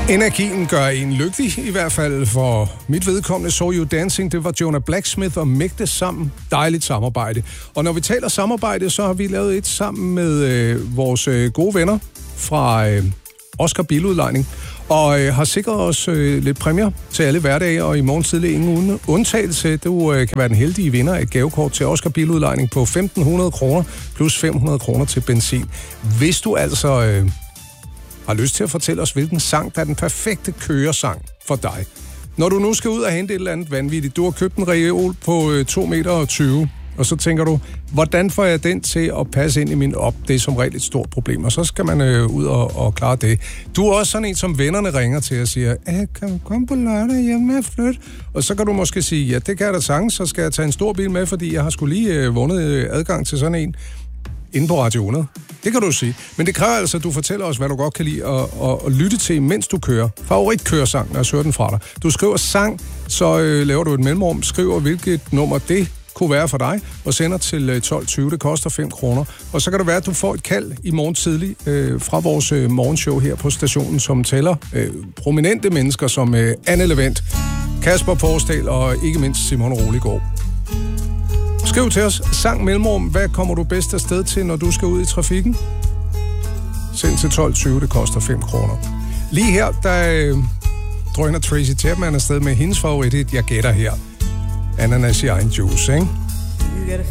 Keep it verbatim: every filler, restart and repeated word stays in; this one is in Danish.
Energien gør en lykkelig, i hvert fald for mit vedkommende. So You Dancing, det var Jonah Blacksmith og Mægte sammen. Dejligt samarbejde. Og når vi taler samarbejde, så har vi lavet et sammen med øh, vores øh, gode venner fra øh, Oscar Biludlejning. Og øh, har sikret os øh, lidt præmier til alle hverdage, og i morgen tidlig ingen undtagelse. Du øh, kan være den heldige vinder af et gavekort til Oscar Biludlejning på femten hundrede kroner plus fem hundrede kroner til benzin. Hvis du altså øh, har lyst til at fortælle os, hvilken sang, der er den perfekte køresang for dig. Når du nu skal ud og hente et eller andet vanvittigt, du har købt en reol på øh, to meter og tyve, og så tænker du, hvordan får jeg den til at passe ind i min op? Det er som regel et stort problem, og så skal man øh, ud og, og klare det. Du er også sådan en, som vennerne ringer til og siger, kan du komme på lørdag hjem med at flytte? Og så kan du måske sige, ja, det kan jeg da sagtens, så skal jeg tage en stor bil med, fordi jeg har sgu lige øh, vundet øh, adgang til sådan en inde på Radio hundrede. Det kan du sige. Men det kræver altså, at du fortæller os, hvad du godt kan lide at, at, at lytte til, mens du kører. Favoritkøresang, når jeg hører den fra dig. Du skriver sang, så øh, laver du et mellemrum, skriver, hvilket nummer det kunne være for dig, og sender til tolv tyve. Det koster fem kroner. Og så kan det være, at du får et kald i morgen tidlig øh, fra vores øh, morgenshow her på stationen, som tæller øh, prominente mennesker som øh, Anne Levent, Kasper Porsdal og ikke mindst Simon Roligård. Skriv til os, sang mellemrum, hvad kommer du bedst afsted til, når du skal ud i trafikken? Send til tolv tyve, det koster fem kroner. Lige her, der øh, drøner Tracy Chapman afsted med hendes favorit, jeg gætter her. Ananas i egen juice, ikke?